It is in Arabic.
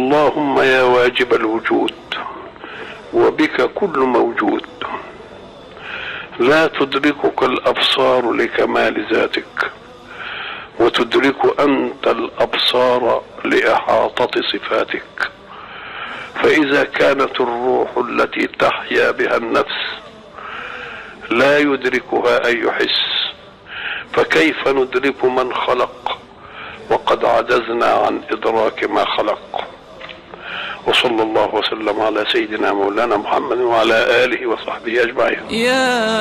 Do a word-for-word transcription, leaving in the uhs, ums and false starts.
اللهم يا واجب الوجود وبك كل موجود، لا تدركك الأبصار لكمال ذاتك، وتدرك أنت الأبصار لإحاطة صفاتك. فإذا كانت الروح التي تحيا بها النفس لا يدركها أي حس، فكيف ندرك من خلق وقد عجزنا عن إدراك ما خلق؟ وصلى الله وسلم على سيدنا مولانا محمد وعلى آله وصحبه أجمعين.